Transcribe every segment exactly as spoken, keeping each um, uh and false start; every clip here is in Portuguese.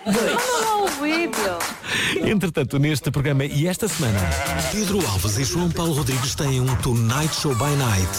No vídeo. Entretanto, neste programa e esta semana, Pedro Alves e João Paulo Rodrigues têm um Tonight Show by Night.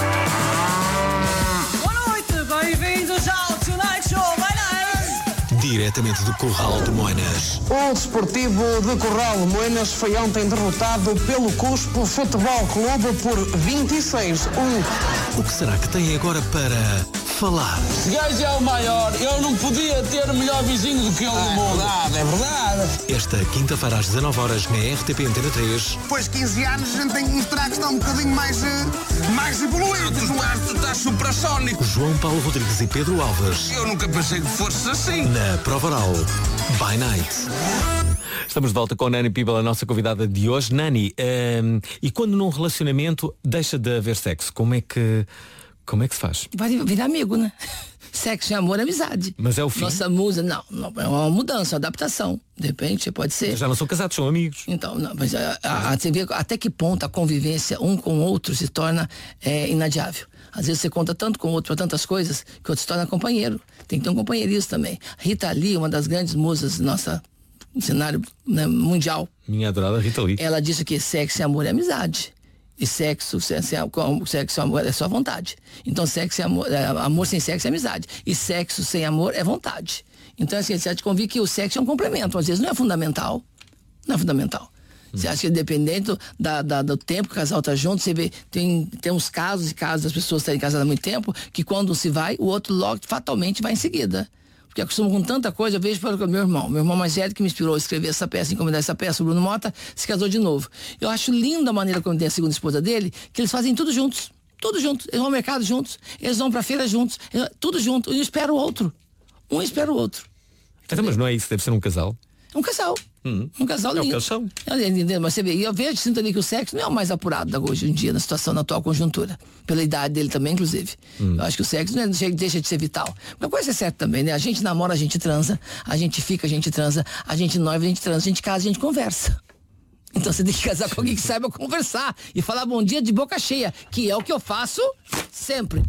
Boa noite, bem-vindos ao Tonight Show by Night. Diretamente do Corral de Moinas. O Desportivo de Corral de Moinas foi ontem derrotado pelo Cuspo Futebol Clube por vinte e seis a um. O que será que tem agora para falar? Esse gajo é o maior, eu não podia ter melhor vizinho do que ele no mundo. É verdade, é verdade. Esta quinta-feira às dezanove horas na R T P Antena três. Depois de quinze anos a gente tem que mostrar que está um bocadinho mais, uh, mais evoluído. Tu estás supersónico. João Paulo Rodrigues e Pedro Alves. Eu nunca pensei que fosse assim. Na Prova Oral by Night. Estamos de volta com a Nani Pibel, a nossa convidada de hoje. Nani, um, e quando num relacionamento deixa de haver sexo, como é que, como é que se faz? Vai virar amigo, né? Sexo e amor é amizade. Mas é o fim? Nossa musa, não, não, é uma mudança, uma adaptação. De repente, pode ser. Já não são casados, são amigos. Então, não, mas a, a, a, você vê até que ponto a convivência um com o outro se torna é, inadiável. Às vezes você conta tanto com o outro para tantas coisas que o outro se torna companheiro. Tem que ter um companheirismo também. Rita Lee, uma das grandes musas nossa cenário, né, mundial. Minha adorada Rita Lee. Ela disse que sexo e amor é amizade. E sexo, sexo, sexo e amor é só vontade. Então sexo e amor, amor sem sexo é amizade. E sexo sem amor é vontade. Então assim, você te convir que o sexo é um complemento. Às vezes não é fundamental. Não é fundamental. Hum. Você acha que dependendo da, da, do tempo que o casal está junto, você vê, tem, tem uns casos e casos das pessoas estarem casadas há muito tempo, que quando se vai, o outro logo fatalmente vai em seguida. Porque acostumam com tanta coisa, eu vejo pelo meu irmão. Meu irmão mais velho que me inspirou a escrever essa peça, encomendar essa peça, o Bruno Mota, se casou de novo. Eu acho linda a maneira como tem a segunda esposa dele, que eles fazem tudo juntos. Tudo juntos. Eles vão ao mercado juntos, eles vão pra feira juntos, tudo junto. Um espera o outro. Um espera o outro. Então, mas não é isso, deve ser um casal? É um casal. Hum. Um casal lindo. É o que eles são. Mas você vê, e eu vejo, sinto ali que o sexo não é o mais apurado hoje em dia, na situação, na atual conjuntura. Pela idade dele também, inclusive. Hum. Eu acho que o sexo não é, deixa de ser vital. Uma coisa é certa também, né? A gente namora, a gente transa, a gente fica, a gente transa, a gente noiva, a gente transa, a gente casa, a gente conversa. Então você tem que casar com alguém que saiba conversar e falar bom dia de boca cheia, que é o que eu faço sempre.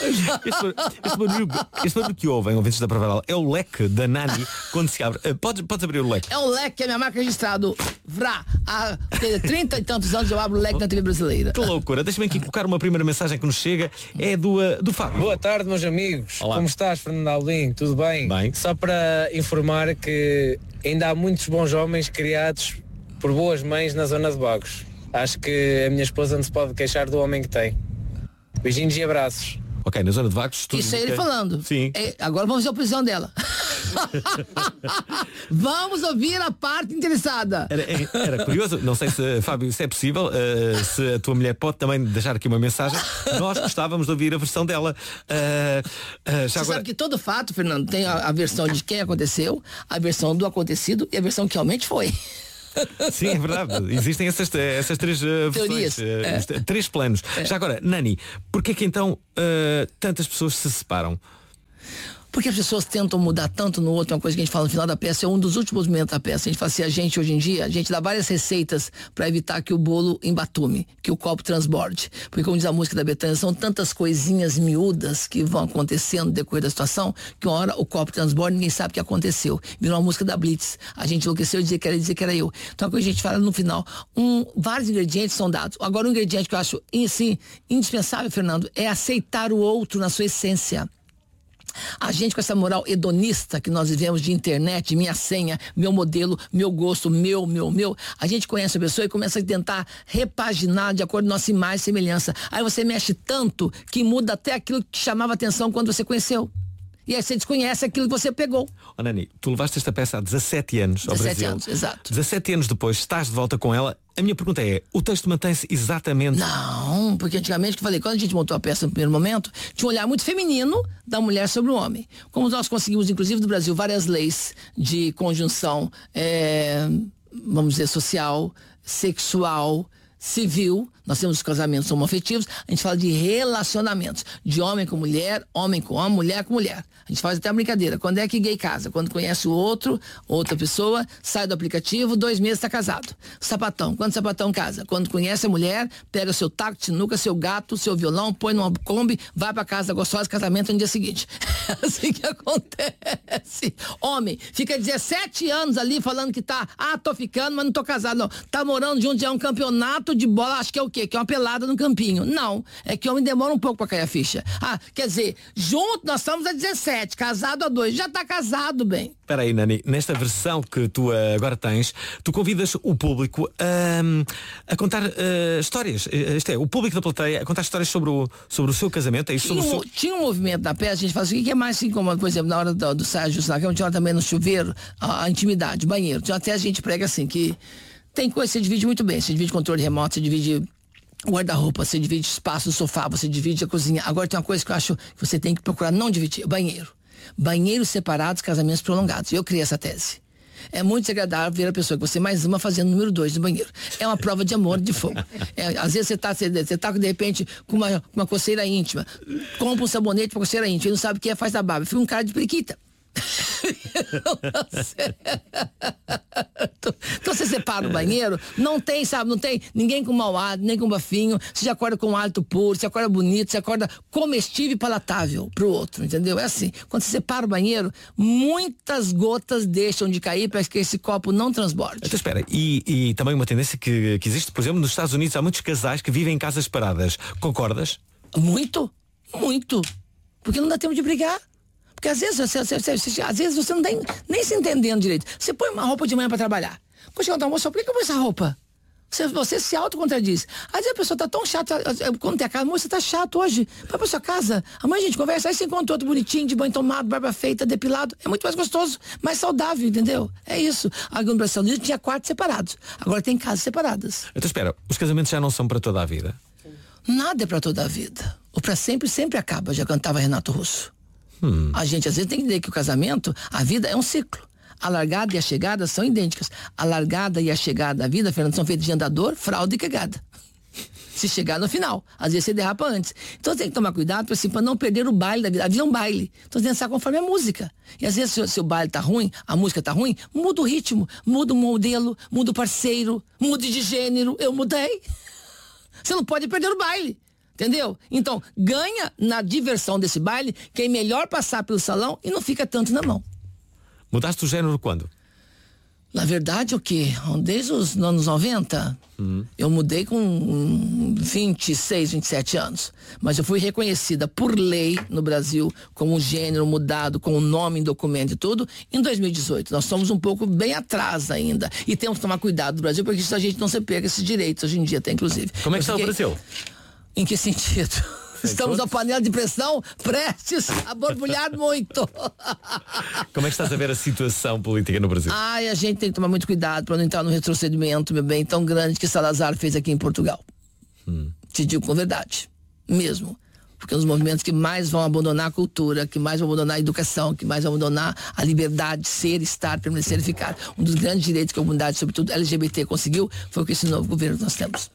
Esse barulho, esse barulho que ouvem, ouvintes da Prova Oral, é o leque da Nani quando se abre. Podes, podes abrir o leque? É o leque, é a minha marca registrada. Vrá, há trinta e tantos anos eu abro o leque na T V brasileira. Que loucura. Deixa-me aqui colocar uma primeira mensagem que nos chega. É do, uh, do Fábio. Boa tarde, meus amigos. Olá. Como estás, Fernando Alvim? Tudo bem? Bem. Só para informar que ainda há muitos bons homens criados por boas mães na zona de Bagos. Acho que a minha esposa não se pode queixar do homem que tem. Beijinhos e abraços. Ok, na zona de Vagos. Isso é ele falando. Sim. É, agora vamos ver a opinião dela. Vamos ouvir a parte interessada. Era, era curioso, não sei se, Fábio, se é possível, uh, se a tua mulher pode também deixar aqui uma mensagem. Nós gostávamos de ouvir a versão dela. Uh, uh, já Você agora... sabe que todo fato, Fernando, tem a, a versão de quem aconteceu, a versão do acontecido e a versão que realmente foi. Sim, é verdade. Existem essas, essas três uh, teorias, versões, uh, é. três planos. É. Já agora, Nani, porquê que então uh, tantas pessoas se separam? Porque as pessoas tentam mudar tanto no outro, uma coisa que a gente fala no final da peça, é um dos últimos momentos da peça. A gente fala assim, a gente hoje em dia, a gente dá várias receitas para evitar que o bolo embatume, que o copo transborde. Porque como diz a música da Bethânia, são tantas coisinhas miúdas que vão acontecendo no decorrer da situação, que uma hora o copo transborda e ninguém sabe o que aconteceu. Virou uma música da Blitz. A gente enlouqueceu e dizia que era, dizia que era eu. Então a gente fala no final, um, vários ingredientes são dados. Agora um ingrediente que eu acho, assim, indispensável, Fernando, é aceitar o outro na sua essência. A gente com essa moral hedonista que nós vivemos de internet, minha senha, meu modelo, meu gosto, meu, meu, meu, a gente conhece a pessoa e começa a tentar repaginar de acordo com nossa imagem e semelhança. Aí você mexe tanto que muda até aquilo que te chamava atenção quando você conheceu. E aí você desconhece aquilo que você pegou. Oh, Nani, tu levaste esta peça há dezassete anos ao dezassete Brasil. anos, exato. dezassete anos depois, estás de volta com ela. A minha pergunta é, o texto mantém-se exatamente... Não, porque antigamente, que eu falei, quando a gente montou a peça no primeiro momento, tinha um olhar muito feminino da mulher sobre o homem. Como nós conseguimos, inclusive no Brasil, várias leis de conjunção, é, vamos dizer, social, sexual, civil, nós temos os casamentos homoafetivos, a gente fala de relacionamentos, de homem com mulher, homem com homem, mulher com mulher. A gente faz até uma brincadeira, quando é que gay casa? Quando conhece o outro, outra pessoa, sai do aplicativo, dois meses está casado. Sapatão, quando o sapatão casa? Quando conhece a mulher, pega seu taco, sinuca, seu gato, seu violão, põe numa Kombi, vai pra casa gostosa, casamento no dia seguinte. É assim que acontece. homem fica dezessete anos ali falando que tá, ah, tô ficando, mas não tô casado, não. Tá morando junto, já é um campeonato de bola, acho que é o quê? Que é uma pelada no campinho. Não, é que o homem demora um pouco pra cair a ficha. Ah, quer dizer, junto nós estamos a dezessete, casado a dois, já tá casado, bem. Espera aí, Nani, nesta versão que tu uh, agora tens, tu convidas o público a, a contar uh, histórias, isto é, o público da plateia a contar histórias sobre o, sobre o seu casamento. É isso, tinha, sobre um, o seu... tinha um movimento na peça, a gente faz o que é mais assim, como, por exemplo, na hora do, do Sérgio na cama, tinha também no chuveiro, a, a intimidade, banheiro. Tinha até a gente prega assim, que tem coisa que você divide muito bem, você divide controle remoto, você divide guarda-roupa, você divide espaço do sofá, você divide a cozinha. Agora tem uma coisa que eu acho que você tem que procurar não dividir, banheiro. Banheiros separados, casamentos prolongados. Eu criei essa tese. É muito desagradável ver a pessoa que você mais ama fazendo número dois no banheiro. É uma prova de amor, de fogo. É, às vezes você tá, você, você tá, de repente, com uma, uma coceira íntima. Compra um sabonete pra coceira íntima. Ele não sabe o que é, faz da barba. Fica um cara de periquita. Então você separa o banheiro, não tem, sabe, não tem ninguém com mau hálito, nem com bafinho. Você já acorda com um hálito puro, você acorda bonito, você acorda comestível e palatável pro outro, entendeu? É assim, quando você separa o banheiro, muitas gotas deixam de cair para que esse copo não transborde. Então espera, e, e também uma tendência que, que existe, por exemplo, nos Estados Unidos há muitos casais que vivem em casas separadas. Concordas? Muito, muito. Porque não dá tempo de brigar. Porque às vezes você, você, você, você, às vezes você não tem nem se entendendo direito. Você põe uma roupa de manhã pra trabalhar. Quando chega no almoço, por que eu põe essa roupa? Você, você se autocontradis. Às vezes a pessoa tá tão chata, quando tem a casa, amor, você tá chato hoje. Vai pra sua casa. Amanhã a gente conversa, aí você encontra outro bonitinho, de banho tomado, barba feita, depilado. É muito mais gostoso, mais saudável, entendeu? É isso. Aqui no Brasil tinha quartos separados. Agora tem casas separadas. Então espera, os casamentos já não são para toda a vida? Nada é pra toda a vida. O pra sempre sempre acaba, já cantava Renato Russo. Hum. A gente às vezes tem que entender que o casamento, a vida é um ciclo. A largada e a chegada são idênticas. A largada e a chegada da vida, Fernando, são feitas de andador, fralda e cagada. Se chegar no final, às vezes você derrapa antes. Então você tem que tomar cuidado para assim, não perder o baile da vida. A vida é um baile. Então você tem que dançar conforme a música. E às vezes se, se o baile tá ruim, a música tá ruim, muda o ritmo, muda o modelo, muda o parceiro, mude de gênero. Eu mudei. Você não pode perder o baile. Entendeu? Então, ganha na diversão desse baile, que é melhor passar pelo salão e não fica tanto na mão. Mudaste o gênero quando? Na verdade, o quê? Desde os anos noventa, hum. eu mudei com vinte e seis, vinte e sete anos. Mas eu fui reconhecida por lei no Brasil como um gênero mudado, com o nome em documento e tudo, em dois mil e dezoito. Nós somos um pouco bem atrás ainda. E temos que tomar cuidado no Brasil, porque a gente não se pega esses direitos hoje em dia, até inclusive. Como é que está o Brasil? Em que sentido? Estamos na panela de pressão prestes a borbulhar muito. Como é que estás a ver a situação política no Brasil? Ai, a gente tem que tomar muito cuidado para não entrar no retrocedimento, meu bem, tão grande que Salazar fez aqui em Portugal. Hum. Te digo com verdade, mesmo. Porque é um dos movimentos que mais vão abandonar a cultura, que mais vão abandonar a educação, que mais vão abandonar a liberdade de ser, estar, permanecer e ficar. Um dos grandes direitos que a comunidade, sobretudo L G B T, conseguiu foi o que esse novo governo que nós temos.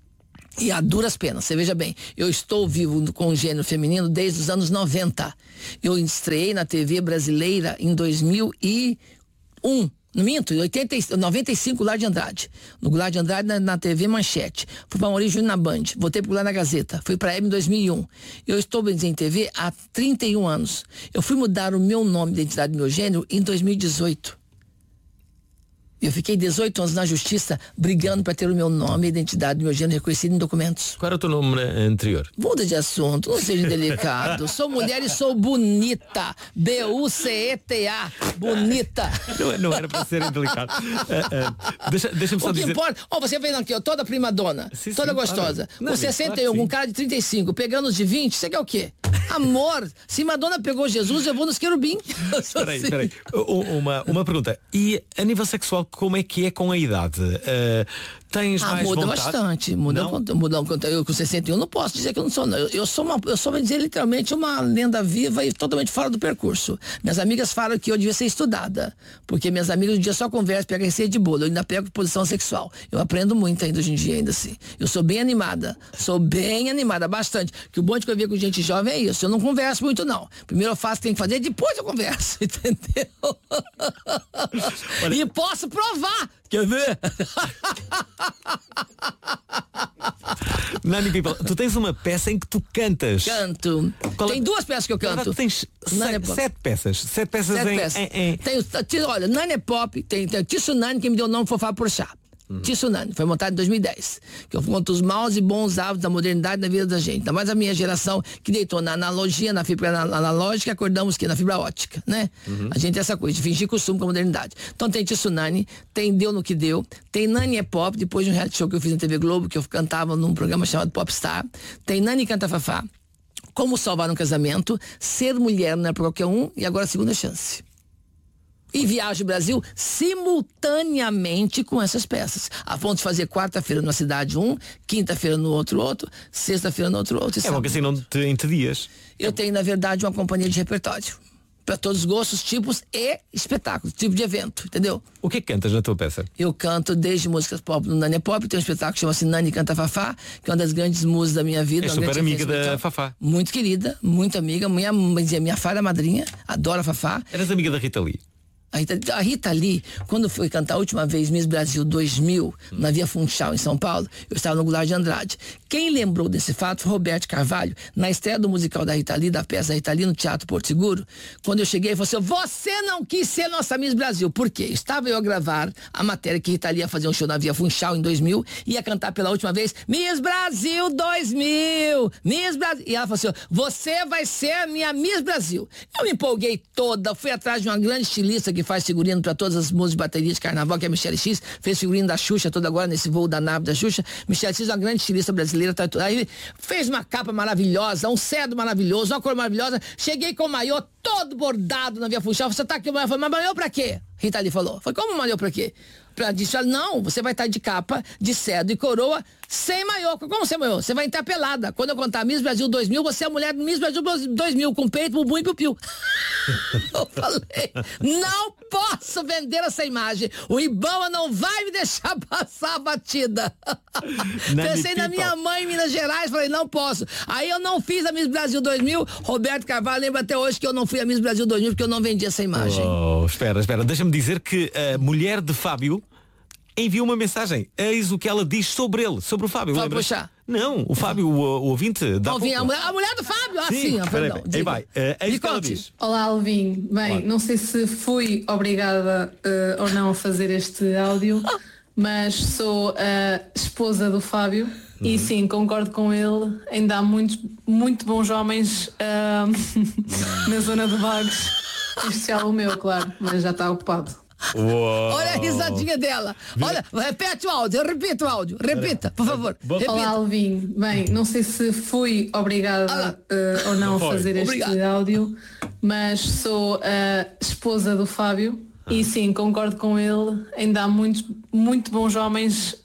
E a duras penas, você veja bem, eu estou vivo com o gênero feminino desde os anos noventa. Eu estreiei na T V brasileira em dois mil e um. No minto, em oitenta, noventa e cinco, Goulart de Andrade. No Goulart de Andrade, na, na T V Manchete. Fui para Maurício Júnior na Band. Voltei para Goulart na Gazeta. Fui para a Hebe em dois mil e um. Eu estou em T V há trinta e um anos. Eu fui mudar o meu nome, identidade do meu gênero, em dois mil e dezoito. Eu fiquei dezoito anos na justiça brigando para ter o meu nome e identidade do meu gênero reconhecido em documentos. Qual era o teu nome anterior? Muda de assunto, não seja delicado. Sou mulher e sou bonita. B U C E T A. Bonita. Não, não era para ser delicado. Uh, uh, deixa, deixa-me só o que dizer... importa, ó, oh, você vem aqui, ó, toda prima dona, sim, toda sim, gostosa. Claro. Não, com sessenta e um, claro com cara de trinta e cinco, pegando os de vinte, você quer o quê? Amor, se Madonna pegou Jesus, eu vou nos querubim. Espera aí, espera aí. Uma, uma pergunta. E a nível sexual, como é que é com a idade? Uh, tens ah, mais muda vontade? bastante. Muda, muda, muda. Eu com sessenta e um não posso dizer que eu não sou. Não. Eu, eu sou uma, eu sou, vou dizer, literalmente uma lenda viva e totalmente fora do percurso. Minhas amigas falam que eu devia ser estudada. Porque minhas amigas um dia só conversam, pegam receita de bolo. Eu ainda pego posição sexual. Eu aprendo muito ainda hoje em dia, ainda assim. Eu sou bem animada. Sou bem animada, bastante. Que o bom de que eu vi com gente jovem é isso. Eu não converso muito, não. Primeiro eu faço o que tem que fazer, depois eu converso. Entendeu? Olha. E posso provar. Quer ver? Nani People, tu tens uma peça em que tu cantas. Canto. Qual é- Tem duas peças que eu Na verdade, canto. tens Nani é se- Pop. sete peças. Sete peças Sete em. peças. em- em- Tem, o- olha, Nani é Pop, tem, tem o Tsunami que me deu o nome Fofá Porchat. Uhum. Tsunami, foi montado em dois mil e dez. Que eu conto os maus e bons hábitos da modernidade na vida da gente. Ainda mais a minha geração que deitou na analogia, na fibra ana- analógica, acordamos que na fibra ótica, né? Uhum. A gente tem essa coisa de fingir costume com a modernidade. Então tem Tsunami, tem Deu no que Deu, tem Nani é Pop, depois de um reality show que eu fiz na T V Globo, que eu cantava num programa chamado Popstar. Tem Nani Canta Fafá, Como Salvar um Casamento, Ser Mulher Não é pra Qualquer Um e agora a Segunda Chance. E viajo o Brasil simultaneamente com essas peças. A ponto de fazer quarta-feira numa cidade um, quinta-feira no outro outro, sexta-feira no outro outro. e É bom sábado. que assim não te entedias. Eu tenho, na verdade, uma companhia de repertório. Para todos os gostos, tipos e espetáculos, tipo de evento, entendeu? O que é que cantas na tua peça? Eu canto desde músicas pop no Nani é Pop, tem um espetáculo que chama-se Nani Canta Fafá, que é uma das grandes musas da minha vida. És uma super grande amiga referência da musical. Fafá. Muito querida, muito amiga. Minha, minha, minha fada madrinha, adora a Fafá. Eras amiga da Rita Lee. A Rita, a Rita Lee, quando foi cantar a última vez Miss Brasil dois mil, na Via Funchal, em São Paulo, eu estava no Goulart de Andrade. Quem lembrou desse fato foi Roberto Carvalho, na estreia do musical da Rita Lee, da peça da Rita Lee, no Teatro Porto Seguro. Quando eu cheguei, ele falou assim: você não quis ser nossa Miss Brasil. Por quê? Estava eu a gravar a matéria que Rita Lee ia fazer um show na Via Funchal em dois mil, ia cantar pela última vez Miss Brasil dois mil, Miss Brasil. E ela falou assim: você vai ser a minha Miss Brasil. Eu me empolguei toda, fui atrás de uma grande estilista que faz figurino para todas as músicas de bateria de carnaval, que é a Michelle X, fez figurino da Xuxa toda agora nesse voo da nave da Xuxa. Michelle X é uma grande estilista brasileira, tá, aí fez uma capa maravilhosa, um cedo maravilhoso, uma cor maravilhosa. Cheguei com o maiô todo bordado na Via Funchal. Você tá aqui, o maiô? Falei: mas maiô pra quê? Rita Lee falou. Foi: como maiô pra quê? Pra disse: não, você vai estar de capa, de cedo e coroa, sem maiô. Como sem maiô? Você vai estar pelada. Quando eu contar Miss Brasil dois mil, você é a mulher do Miss Brasil dois mil, com peito, bumbum e piu-piu. Eu falei: não posso vender essa imagem. O Ibama não vai me deixar passar a batida. Pensei na minha mãe em Minas Gerais, falei: não posso. Aí eu não fiz a Miss Brasil dois mil. Roberto Carvalho lembra até hoje que eu não fui a Miss Brasil dois mil porque eu não vendi essa imagem. Oh, espera, espera. Deixa-me dizer que a mulher de Fábio enviou uma mensagem. Eis o que ela diz sobre ele, sobre o Fábio. Fábio lembras? Porchat. Não, o Fábio, o, o ouvinte da. Não, vinha a, mulher, a mulher do Fábio, ah, Sim, sim, ah, peraí, perdão. aí vai. Uh, é isso que ela diz. Olá, Alvin. Bem, Olá. não sei se fui obrigada uh, ou não a fazer este áudio, mas sou a esposa do Fábio e sim, concordo com ele. Ainda há muitos, muito bons homens uh, na zona de Vagos, em especial o meu, claro, mas já está ocupado. Uou. Olha a risadinha dela. Olha, repete o áudio, eu repito o áudio. Repita, por favor. Repita. Olá, Alvin. Bem, não sei se fui obrigada uh, ou não, Não a foi. fazer este Obrigado. áudio, mas sou a esposa do Fábio e sim, concordo com ele. Ainda há muitos, muito bons homens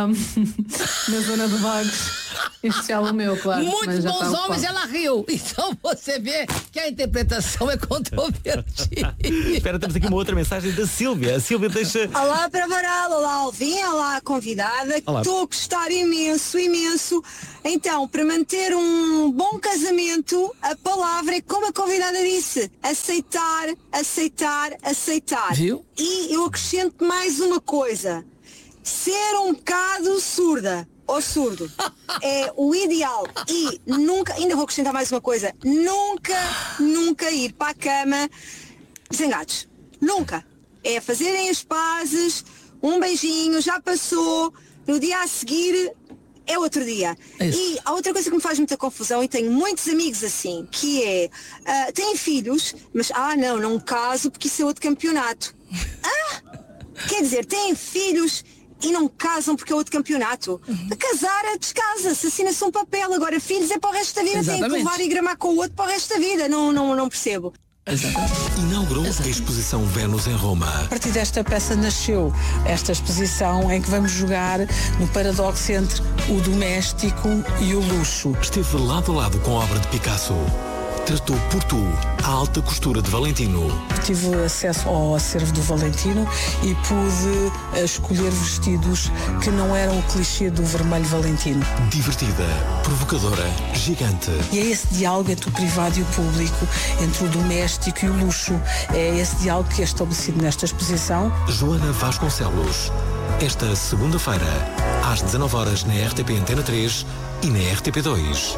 uh, na zona de Vagos, em especial o meu, claro. Muitos mas já bons está homens, ocupado. ela riu. Então você vê que a interpretação é controvertida. Espera, temos aqui uma outra mensagem da Sílvia. A Sílvia deixa. Olá para Varal, olá Alvin, olá convidada. Olá. Estou a gostar imenso, imenso. Então, para manter um bom casamento, a palavra é como a convidada disse: aceitar, aceitar, aceitar. Viu? E eu acrescento mais uma coisa: ser um bocado surda ou surdo é o ideal. E nunca, ainda vou acrescentar mais uma coisa: nunca, nunca ir para a cama zangados. Nunca. É fazerem as pazes, um beijinho, já passou, no dia a seguir é outro dia. Isso. E há outra coisa que me faz muita confusão, e tenho muitos amigos assim, que é, ah, têm filhos, mas, ah não, não caso porque isso é outro campeonato. Ah, quer dizer, têm filhos e não casam porque é outro campeonato. A casar, descasa-se, assina-se um papel. Agora, filhos é para o resto da vida, tem que Exatamente. levar e gramar com o outro para o resto da vida. Não, não, não percebo. Inaugurou a exposição Vênus em Roma. A partir desta peça nasceu esta exposição em que vamos jogar no paradoxo entre o doméstico e o luxo. Esteve lado a lado com a obra de Picasso. tratou por tu a alta costura de Valentino. Tive acesso ao acervo do Valentino e pude escolher vestidos que não eram o clichê do vermelho Valentino. Divertida, provocadora, gigante. E é esse diálogo entre o privado e o público, entre o doméstico e o luxo. É esse diálogo que é estabelecido nesta exposição. Joana Vasconcelos. Esta segunda-feira, às dezanove horas na R T P Antena três e na R T P dois.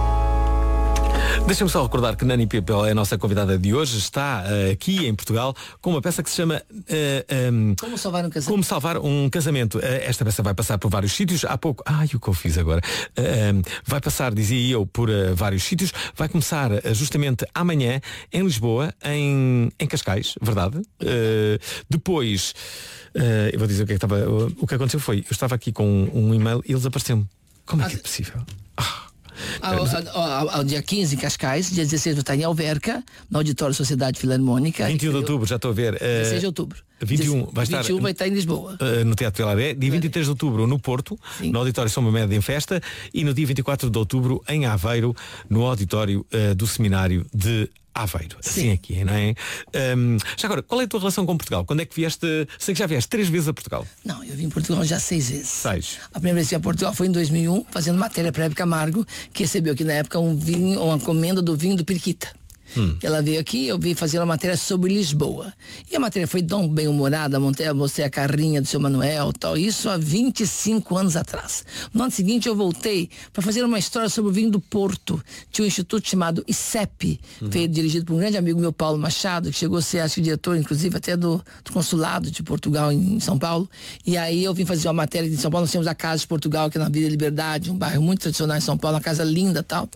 Deixa-me só recordar que Nani Pipel é a nossa convidada de hoje. Está uh, aqui em Portugal com uma peça que se chama uh, um, Como salvar um casamento. Como salvar um casamento. Uh, esta peça vai passar por vários sítios. Há pouco, ai, o que eu fiz agora. Uh, um, vai passar, dizia eu, por uh, vários sítios. Vai começar uh, justamente amanhã em Lisboa, em, em Cascais, verdade? Uh, depois, uh, eu vou dizer o que é que estava. Uh, o que aconteceu foi, eu estava aqui com um, um e-mail e eles apareceram. Como é que é possível? Ah. Ao, ao, ao dia quinze em Cascais, dia dezesseis vou estar em Alverca, no Auditório Sociedade Filarmônica. vinte e um de outubro, já estou a ver. Uh, dezesseis de outubro. vinte e um vai estar, vinte e um vai estar em Lisboa. Uh, no Teatro Vilaré. Dia vinte e três de outubro no Porto, Sim. no Auditório São Mamed em Festa. E no dia vinte e quatro de outubro em Aveiro, no Auditório uh, do Seminário de Aveiro. Sim. Assim aqui, não é? Um, já agora, qual é a tua relação com Portugal? Quando é que vieste? Sei que já vieste três vezes a Portugal. Não, eu vim a Portugal já seis vezes. Seis. A primeira vez que vim a Portugal foi em dois mil e um, fazendo matéria para a Hebe Camargo, que recebeu aqui na época um vinho, uma encomenda do vinho do Periquita. Hum. Ela veio aqui, eu vim fazer uma matéria sobre Lisboa. E a matéria foi tão bem humorada, montei, mostrei a carrinha do seu Manuel, tal, isso há vinte e cinco anos atrás. No ano seguinte eu voltei para fazer uma história sobre o vinho do Porto. Tinha um instituto chamado I C E P, uhum. feito, dirigido por um grande amigo meu, Paulo Machado, que chegou a ser, acho que, diretor, inclusive, até do, do consulado de Portugal em São Paulo. E aí eu vim fazer uma matéria em São Paulo. Nós temos a Casa de Portugal, que é na Vila Liberdade, um bairro muito tradicional em São Paulo, uma casa linda, tal.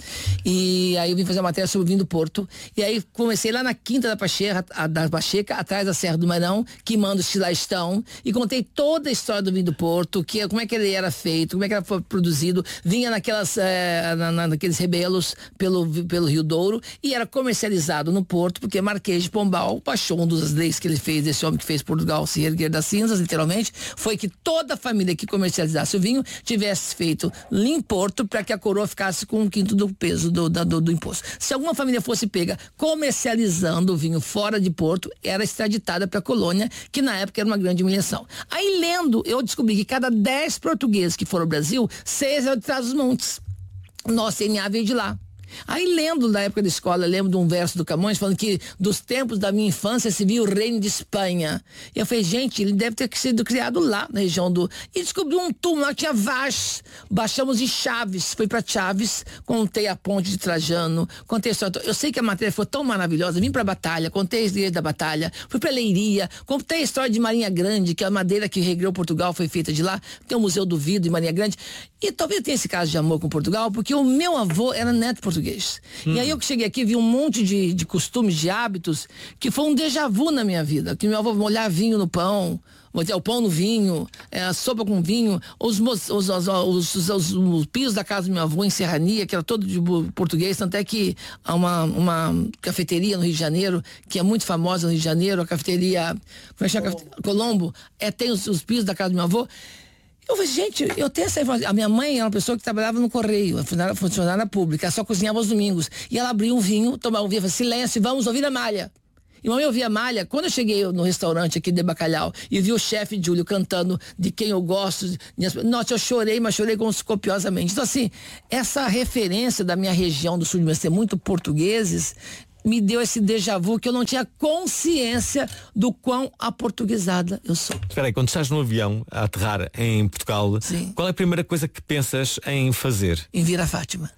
E aí eu vim fazer uma matéria sobre o vinho do Porto. E aí comecei lá na Quinta da Pacheca, a, da Pacheca, atrás da Serra do Marão, queimando os lá estão, e contei toda a história do vinho do Porto, que, como é que ele era feito, como é que ele foi produzido, vinha naquelas, é, na, na, naqueles rebelos pelo, pelo Rio Douro, e era comercializado no Porto, porque Marquês de Pombal baixou um dos leis que ele fez, esse homem que fez Portugal se erguer das cinzas, literalmente, foi que toda a família que comercializasse o vinho tivesse feito em Porto, para que a coroa ficasse com um quinto do peso do, do, do, do imposto. Se alguma família fosse pega comercializando o vinho fora de Porto, era extraditada para a colônia, que na época era uma grande humilhação. Aí, lendo, eu descobri que cada dez portugueses que foram ao Brasil, seis eram de Trás-os-Montes. Nosso C N A veio de lá. Aí, lendo da época da escola, lembro de um verso do Camões falando que dos tempos da minha infância se viu o reino de Espanha. E eu falei, gente, ele deve ter sido criado lá na região do... E descobri um túmulo, lá tinha Vaz. Baixamos em Chaves, fui pra Chaves, contei a ponte de Trajano, contei a história. Eu sei que a matéria foi tão maravilhosa, vim pra Batalha, contei a igreja da Batalha, fui pra Leiria, contei a história de Marinha Grande, que a madeira que regrou Portugal foi feita de lá, tem o Museu do Vidro em Marinha Grande. E talvez tenha esse caso de amor com Portugal, porque o meu avô era neto português. Hum. E aí eu que cheguei aqui vi um monte de, de costumes, de hábitos, que foi um déjà vu na minha vida. Que meu avô molhar vinho no pão, o pão no vinho, é, a sopa com vinho, os, os, os, os, os, os, os pisos da casa do meu avô em Serrania, que era todo de português, tanto é que há uma, uma cafeteria no Rio de Janeiro, que é muito famosa no Rio de Janeiro, a cafeteria, como é que chama? Colombo, é, tem os, os pisos da casa do meu avô. Eu falei, gente, eu tenho essa informação. A minha mãe era uma pessoa que trabalhava no correio, funcionária, funcionária pública, só cozinhava aos domingos. E ela abria um vinho, tomava um vinho, falava, silêncio, vamos ouvir a Malha. E mamãe ouvia a Malha. Quando eu cheguei no restaurante aqui de Bacalhau e vi o chefe Júlio cantando De Quem Eu Gosto, nossa, eu chorei, mas chorei copiosamente. Então, assim, essa referência da minha região do sul de Minas ser muito portugueses me deu esse déjà vu que eu não tinha consciência do quão aportuguesada eu sou. Espera aí, quando estás no avião a aterrar em Portugal, Sim. qual é a primeira coisa que pensas em fazer? Em vir a Fátima.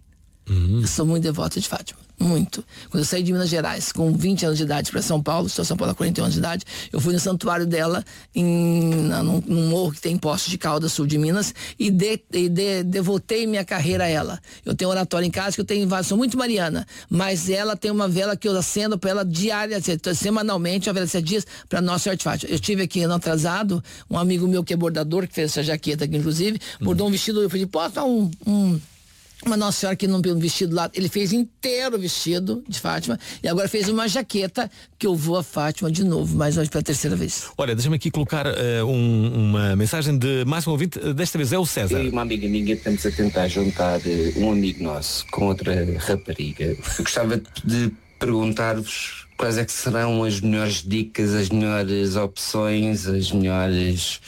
Uhum. Eu sou muito devota de Fátima. Muito. Quando eu saí de Minas Gerais com vinte anos de idade para São Paulo, estou em São Paulo há quarenta e um anos de idade, eu fui no santuário dela em, na, num, num morro que tem em Poços de Caldas, sul de Minas, e, de, e de, devotei minha carreira a ela. Eu tenho oratório em casa que eu tenho vários, sou muito mariana, mas ela tem uma vela que eu acendo para ela diária, semanalmente, uma vela de sete dias para Nossa Senhora de Fátima. Eu tive aqui ano atrasado, um amigo meu que é bordador, que fez essa jaqueta aqui inclusive, bordou um vestido, eu falei, posso dar um... um Uma Nossa Senhora que não viu um vestido lá, ele fez inteiro o vestido de Fátima e agora fez uma jaqueta que eu vou a Fátima de novo, mais hoje pela terceira vez. Olha, deixa-me aqui colocar uh, um, uma mensagem de mais um ouvinte, desta vez é o César. Eu e uma amiga minha estamos a tentar juntar uh, um amigo nosso com outra rapariga. Eu gostava de perguntar-vos quais é que serão as melhores dicas, as melhores opções, as melhores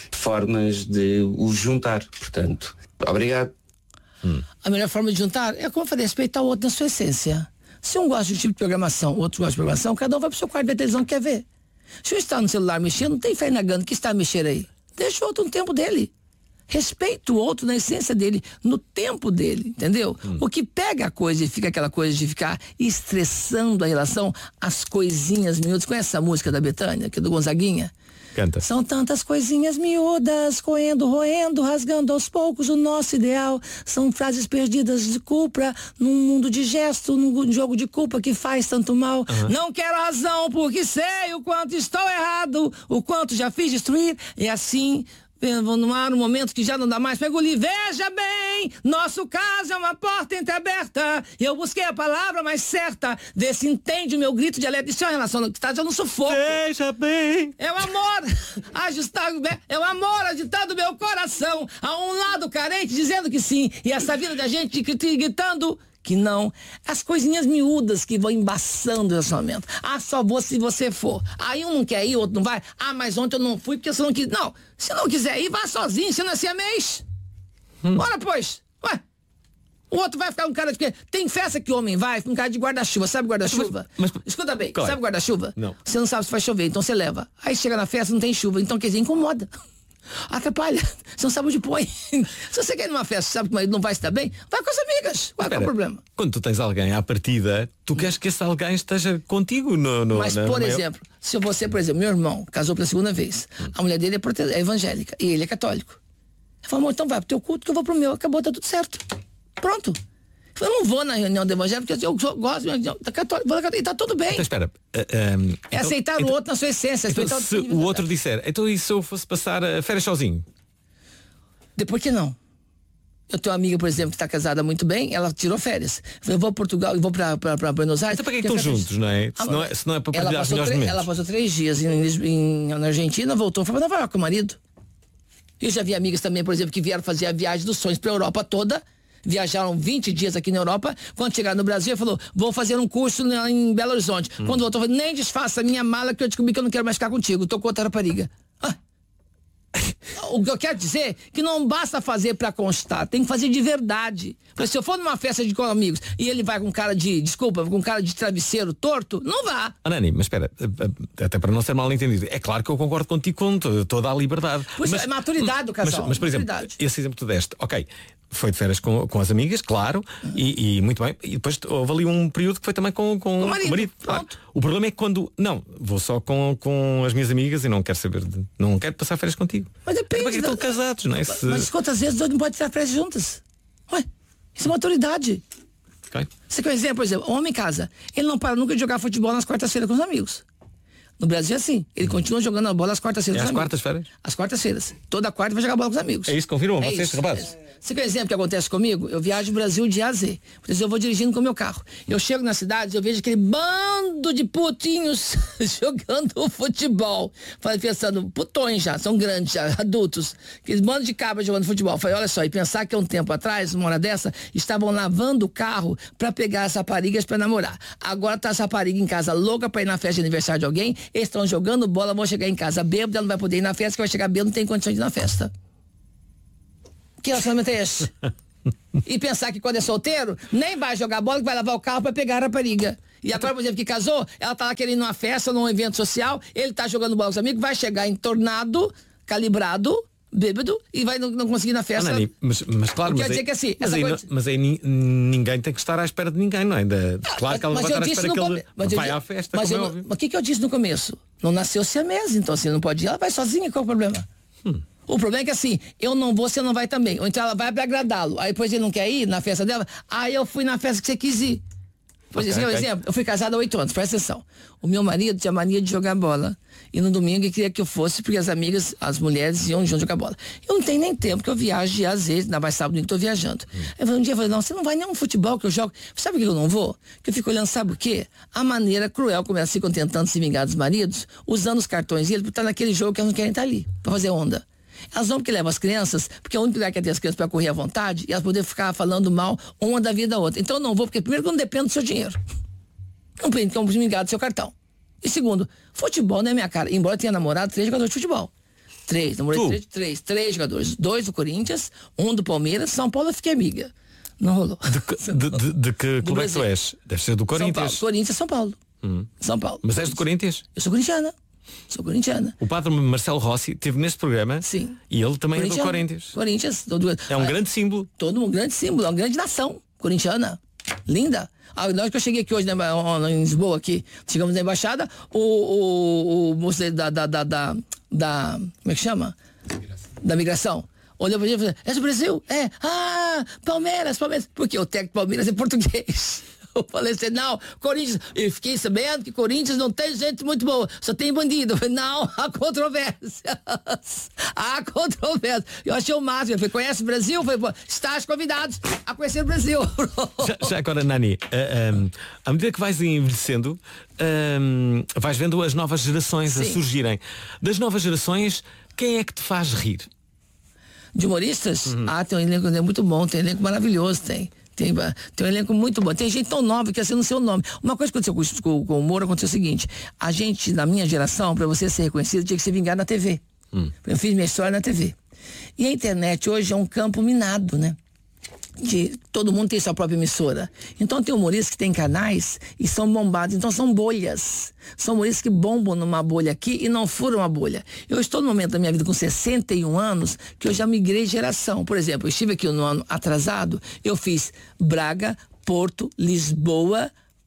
formas de os juntar. Portanto, obrigado. Hum. A melhor forma de juntar é, como eu falei, respeitar o outro na sua essência. Se um gosta de um tipo de programação, o outro gosta de programação, cada um vai pro seu quarto da televisão que quer ver. Se um está no celular mexendo, não tem fé negando que está a mexer aí. Deixa o outro no tempo dele. Respeita o outro na essência dele, no tempo dele, entendeu? Hum. O que pega a coisa e fica aquela coisa de ficar estressando a relação, as coisinhas miúdas. Conhece essa música da Bethânia, que é do Gonzaguinha? Canta. São tantas coisinhas miúdas, coendo, roendo, rasgando aos poucos o nosso ideal. São frases perdidas de culpa, num mundo de gesto, num jogo de culpa que faz tanto mal. Uhum. Não quero razão, porque sei o quanto estou errado, o quanto já fiz destruir. E assim, vou no ar um momento que já não dá mais pra engolir. Veja bem, nosso caso é uma porta entreaberta. Eu busquei a palavra mais certa. Vê se entende o meu grito de alerta. Isso é uma relação que está já no sufoco. Veja bem. É o amor ajustado, é o amor agitado meu coração. A um lado carente dizendo que sim. E essa vida da gente gritando que não. As coisinhas miúdas que vão embaçando o relacionamento. Ah, só vou se você for. Aí um não quer ir, o outro não vai. Ah, mas ontem eu não fui porque você não quis. Não, se não quiser ir, vá sozinho, você não é siamês. Hum. Bora, pois. Ué. O outro vai ficar um cara de quê? Tem festa que o homem vai, um cara de guarda-chuva. Sabe guarda-chuva? Mas, mas, Escuta bem, claro. Sabe guarda-chuva? Não. Você não sabe se vai chover, então você leva. Aí chega na festa, não tem chuva, então quer dizer, incomoda. Atrapalha, você não sabe onde põe. Se você quer ir numa festa, sabe que o marido não vai estar bem, vai com as amigas. Qual é o problema? Quando tu tens alguém à partida, tu queres que esse alguém esteja contigo no, no Mas, na, por no exemplo, maior... se você, por exemplo, meu irmão casou pela segunda vez, hum. a mulher dele é, prote... é evangélica e ele é católico. Eu falo, amor, então vai pro teu culto que eu vou pro meu. Acabou, tá tudo certo. Pronto. Eu não vou na reunião do evangelho porque eu gosto da católica e tá tudo bem. Então espera. Uh, um, é então, aceitar então, o outro na sua essência. Então, se o, o outro disser, então e se eu fosse passar uh, férias sozinho? Depois que não. Eu tenho uma amiga, por exemplo, que está casada muito bem, ela tirou férias. Eu vou a Portugal e vou para Buenos Aires. Então para que estão juntos, não é? Se não é, se não é para partilhar os melhores momentos. Ela passou três dias em, em, na Argentina, voltou, foi para Nova York com o marido. Eu já vi amigas também, por exemplo, que vieram fazer a viagem dos sonhos para a Europa toda. Viajaram vinte dias aqui na Europa. Quando chegaram no Brasil, falou, vou fazer um curso em Belo Horizonte. Hum. Quando voltou, falou, nem desfaça a minha mala que eu descobri que eu não quero mais ficar contigo. Tô com outra rapariga. Ah. O que eu quero dizer é que não basta fazer pra constar, tem que fazer de verdade. Porque se eu for numa festa de amigos e ele vai com cara de, desculpa, com cara de travesseiro torto, não vá. Ah, Nani, mas espera, até para não ser mal entendido, é claro que eu concordo contigo com toda a liberdade. Pois mas, é, maturidade do casal. Mas, mas por exemplo, esse exemplo que tu deste, ok, foi de férias com, com as amigas, claro, uhum. e, e muito bem, e depois houve ali um período que foi também com, com, o marido. Com o marido. Claro. O problema é que quando, não, vou só com, com as minhas amigas e não quero saber, de, não quero passar férias contigo. Mas depende. Porque estão casados, não é? Se... Mas quantas vezes dois não pode tirar férias juntas? Ué, isso é maturidade. Okay. Você quer dizer, por exemplo, o homem em casa, ele não para nunca de jogar futebol nas quartas-feiras com os amigos. No Brasil é assim, ele continua jogando a bola às quartas-feiras. É às quartas-feiras? Às quartas-feiras. Toda quarta vai jogar bola com os amigos. É isso, confirmam é vocês, isso, rapazes? É Você quer um exemplo que acontece comigo? Eu viajo o Brasil de A a Z. Por exemplo, eu vou dirigindo com o meu carro. Eu chego nas cidades, eu vejo aquele bando de putinhos jogando futebol. Falei, pensando, putões já, são grandes já, adultos. Aqueles bandos de cabras jogando futebol. Falei, olha só, e pensar que há um tempo atrás, uma hora dessa, estavam lavando o carro pra pegar as raparigas pra namorar. Agora tá as raparigas em casa louca pra ir na festa de aniversário de alguém, eles estão jogando bola, vão chegar em casa bêbado, ela não vai poder ir na festa, que vai chegar bêbado, não tem condições de ir na festa. Que relacionamento é esse? E pensar que quando é solteiro, nem vai jogar bola, que vai lavar o carro pra pegar a rapariga. E agora, por exemplo, que casou, ela tá lá querendo ir numa festa, num evento social, ele tá jogando bola com os amigos, vai chegar entornado, calibrado, bêbado, e vai não, não conseguir ir na festa. Ah, Nani, mas, mas claro, quer mas dizer aí, que assim, mas, essa aí, coisa... mas aí ni, ninguém tem que estar à espera de ninguém, não é? Da, claro que ela mas vai estar à espera que ele come... vai eu, à festa, mas como eu, é óbvio. Mas o que, que eu disse no começo? Não nasceu siamesa, então assim, não pode ir, ela vai sozinha, qual é o problema? Hum. O problema é que assim, eu não vou, você não vai também. Ou então ela vai pra agradá-lo. Aí depois ele não quer ir na festa dela. Aí eu fui na festa que você quis ir. Por okay, exemplo, okay. exemplo, eu fui casada há oito anos, presta atenção. O meu marido tinha mania de jogar bola. E no domingo ele queria que eu fosse, porque as amigas, as mulheres iam junto jogar bola. Eu não tenho nem tempo que eu viaje, às vezes, ainda mais sábado, eu estou viajando. Hum. Eu falei, um dia eu falei, não, você não vai nem um futebol que eu jogo. Sabe por que eu não vou? Que eu fico olhando, sabe o quê? A maneira cruel como elas ficam tentando se vingar dos maridos, usando os cartões deles, porque tá naquele jogo que elas não querem estar ali, pra fazer onda. Elas vão porque levam as crianças, porque é o único lugar que tem as crianças para correr à vontade, e elas poderem ficar falando mal uma da vida da outra. Então eu não vou, porque primeiro que eu não dependo do seu dinheiro. Não tem como me vingar do seu cartão. E segundo, futebol não é minha cara. Embora eu tenha namorado três jogadores de futebol. Três, namorei três, três, três jogadores. Dois do Corinthians, um do Palmeiras, São Paulo eu fiquei amiga. Não rolou. De, de, de, de que clube é que tu és? Deve ser do Corinthians. São Paulo. Corinthians, São Paulo. Hum. São Paulo. Mas és do Corinthians? Eu sou corintiana. Sou corintiana. O padre Marcelo Rossi esteve neste programa. Sim. E ele também é do Corinthians. Corinthians. Todo, é um ah, grande símbolo. Todo um grande símbolo, é uma grande nação corintiana. Linda. Ah, nós que eu cheguei aqui hoje né, em Lisboa, aqui, chegamos na embaixada, o, o, o moço da, da, da, da, da. Como é que chama? Migração. Da migração. Olhou pra gente e falou, é do Brasil? É. Ah, Palmeiras, Palmeiras. Porque o técnico Palmeiras é português. Eu falei assim, não, Corinthians, eu fiquei sabendo que Corinthians não tem gente muito boa, só tem bandido. Eu falei, não, há controvérsias. Há controvérsias. Eu achei o máximo. Eu falei, conhece o Brasil? Eu falei, estás convidados a conhecer o Brasil. já, já agora, Nani, uh, um, à medida que vais envelhecendo, um, vais vendo as novas gerações Sim. a surgirem. Das novas gerações, quem é que te faz rir? De humoristas? Uhum. Ah, tem um elenco muito bom, tem um elenco maravilhoso, tem. Tem, tem um elenco muito bom. Tem gente tão nova que assim não sei o nome. Uma coisa que aconteceu com, com o Moro aconteceu o seguinte: a gente, na minha geração, para você ser reconhecido, tinha que se vingar na T V. Hum. Eu fiz minha história na T V. E a internet hoje é um campo minado, né? De todo mundo tem sua própria emissora. Então tem humoristas que têm canais e são bombados. Então são bolhas. São humoristas que bombam numa bolha aqui e não furam a bolha. Eu estou no momento da minha vida com sessenta e um anos que eu já migrei geração. Por exemplo, eu estive aqui no ano atrasado, eu fiz Braga, Porto, Lisboa,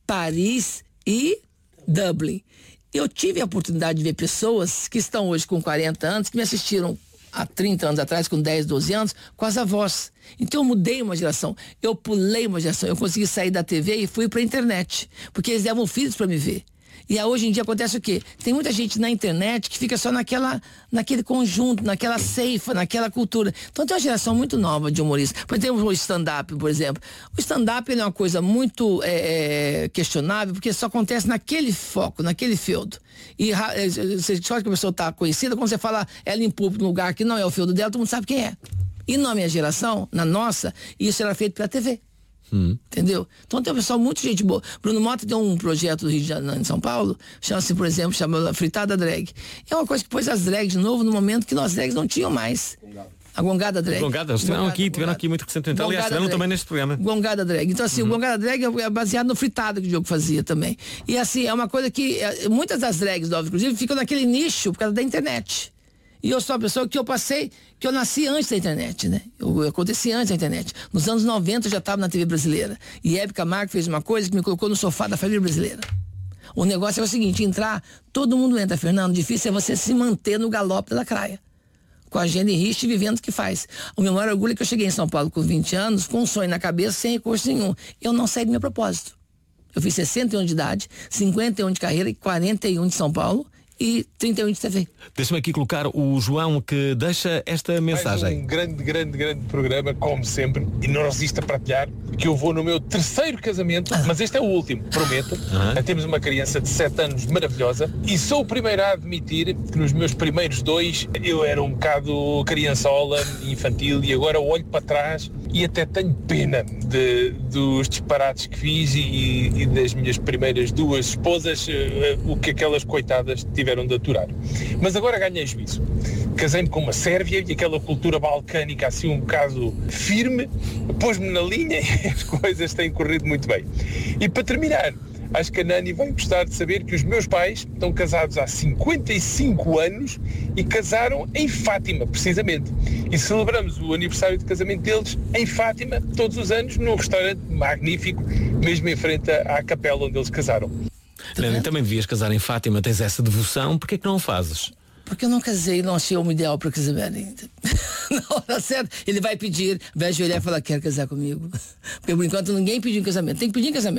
Paris e Dublin. Eu tive a oportunidade de ver pessoas que estão hoje com quarenta anos, que me assistiram há trinta anos atrás, com dez, doze anos, com as avós. Então eu mudei uma geração, eu pulei uma geração, eu consegui sair da T V e fui pra internet, porque eles levam filhos para me ver. E hoje em dia acontece o quê? Tem muita gente na internet que fica só naquela, naquele conjunto, naquela ceifa, naquela cultura. Então tem uma geração muito nova de humoristas. Por exemplo, o stand-up, por exemplo. O stand-up é uma coisa muito é, questionável, porque só acontece naquele foco, naquele feudo. E só que a pessoa está conhecida, quando você fala ela em público, num lugar que não é o feudo dela, todo mundo sabe quem é. E na minha geração, na nossa, isso era feito pela T V. Hum. Entendeu? Então tem um pessoal muito gente boa. Bruno Mota tem um projeto do Rio de Janeiro, em São Paulo, chama-se, por exemplo, chama Fritada Drag. É uma coisa que pôs as drags de novo no momento que nós drags não tinham mais. A Gongada Drag. Gongada, eles estiveram aqui, tiveram aqui muito recentemente. Aliás, estiveram também neste programa. Gongada Drag. Então assim, uhum. o Gongada Drag é baseado no Fritada que o Diogo fazia também. E assim, é uma coisa que muitas das drags, inclusive, ficam naquele nicho por causa da internet. E eu sou uma pessoa que eu passei, que eu nasci antes da internet, né? Eu, eu aconteci antes da internet. Nos anos noventa eu já estava na T V brasileira. E Hebe Camargo fez uma coisa que me colocou no sofá da família brasileira. O negócio é o seguinte, entrar, todo mundo entra, Fernando, difícil é você se manter no galope da lacraia. Com a Jenny Rich vivendo o que faz. O meu maior orgulho é que eu cheguei em São Paulo com vinte anos, com um sonho na cabeça, sem recurso nenhum. Eu não saí do meu propósito. Eu fiz sessenta e um de idade, cinquenta e um de carreira e quarenta e um de São Paulo. E trinta e um de T V. Deixa-me aqui colocar o João que deixa esta mensagem. Mais um grande, grande, grande programa, como sempre, e não resisto a partilhar que eu vou no meu terceiro casamento, ah. mas este é o último, prometo. Ah. Temos uma criança de sete anos maravilhosa e sou o primeiro a admitir que nos meus primeiros dois eu era um bocado criançola, infantil, e agora olho para trás e até tenho pena de, dos disparates que fiz e, e das minhas primeiras duas esposas, uh, o que aquelas coitadas tiveram de aturar. Mas agora ganhei juízo. Casei-me com uma sérvia e aquela cultura balcânica assim um bocado firme pôs-me na linha e as coisas têm corrido muito bem. E para terminar, acho que a Nani vai gostar de saber que os meus pais estão casados há cinquenta e cinco anos e casaram em Fátima, precisamente. E celebramos o aniversário de casamento deles em Fátima, todos os anos, num restaurante magnífico, mesmo em frente à capela onde eles casaram. Nani, também devias casar em Fátima, tens essa devoção, porquê é que não o fazes? Porque eu não casei, não achei o homem ideal para casamento ainda. Na hora certa, ele vai pedir, vai ajoelhar e falar, quer casar comigo? Porque por enquanto ninguém pediu em casamento. Tem que pedir em casamento.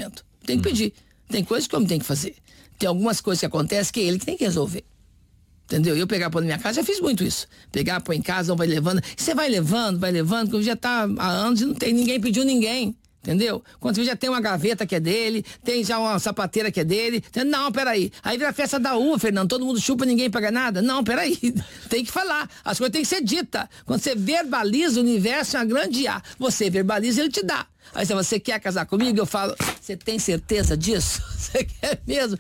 Tem que pedir. Tem coisas que o homem tem que fazer. Tem algumas coisas que acontecem que é ele que tem que resolver. Entendeu? Eu pegar pôr na minha casa, já fiz muito isso. Pegar, pôr em casa, não vai levando. Você vai levando, vai levando, porque já tá há anos e não tem, ninguém pediu ninguém. Entendeu? Quando você já tem uma gaveta que é dele, tem já uma sapateira que é dele. Não, peraí. Aí vira a festa da uva, Fernando. Todo mundo chupa, ninguém paga nada. Não, peraí. Tem que falar. As coisas têm que ser ditas. Quando você verbaliza, o universo é uma grande A. Você verbaliza, ele te dá. Aí se você quer casar comigo, eu falo, você tem certeza disso? Você quer mesmo?